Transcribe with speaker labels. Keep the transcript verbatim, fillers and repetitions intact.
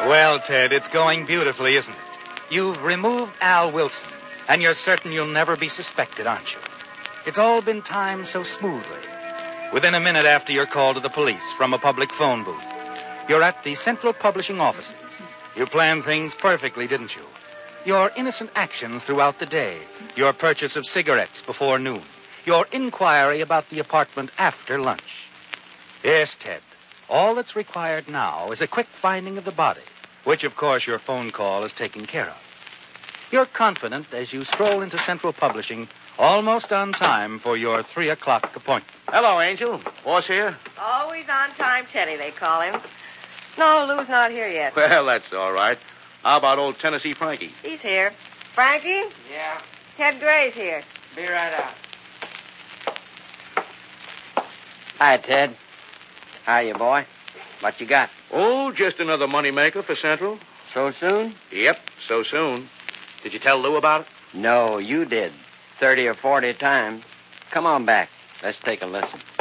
Speaker 1: Well, Ted, it's going beautifully, isn't it? You've removed Al Wilson, and you're certain you'll never be suspected, aren't you? It's all been timed so smoothly. Within a minute after your call to the police from a public phone booth, you're at the Central Publishing offices. You planned things perfectly, didn't you? Your innocent actions throughout the day, your purchase of cigarettes before noon, your inquiry about the apartment after lunch. Yes, Ted, all that's required now is a quick finding of the body, which, of course, your phone call is taking care of. You're confident as you stroll into Central Publishing, almost on time for your three o'clock appointment.
Speaker 2: Hello, Angel. Boss here?
Speaker 3: Always on time, Teddy, they call him. No, Lou's not here yet.
Speaker 2: Well, that's all right. How about old Tennessee Frankie?
Speaker 3: He's here. Frankie?
Speaker 4: Yeah,
Speaker 3: Ted Gray's here.
Speaker 4: be right out. Hi, Ted. How you, boy? What you got?
Speaker 2: Oh, just another moneymaker for Central.
Speaker 4: So soon?
Speaker 2: Yep, so soon. Did you tell Lou about it?
Speaker 4: No, you did. Thirty or forty times. Come on back. Let's take a listen.